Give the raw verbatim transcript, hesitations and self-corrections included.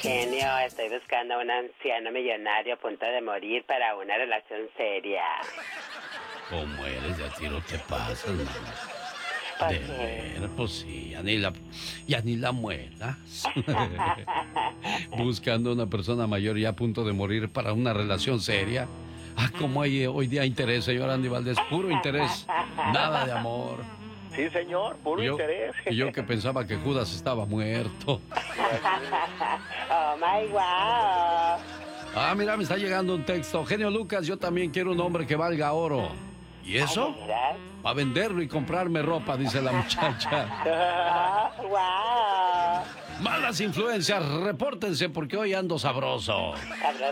Genio, estoy buscando a un anciano millonario a punto de morir para una relación seria. ¿Cómo eres de a tiro te pasas, mamá? ¿Por De qué? ver, pues sí, ya ni la, ya ni la muelas. Buscando una persona mayor ya a punto de morir para una relación seria. Ah, como hay eh, hoy día interés, señor Andy Valdés, puro interés, nada de amor. Sí, señor, puro Y yo, interés. y yo que pensaba que Judas estaba muerto. Oh my wow. Ah, mira, me está llegando un texto. Genio Lucas, yo también quiero un hombre que valga oro. ¿Y eso? Ay, ¿verdad? Para venderlo y comprarme ropa, dice la muchacha. Oh, wow. Malas influencias, repórtense porque hoy ando sabroso. Sabroso.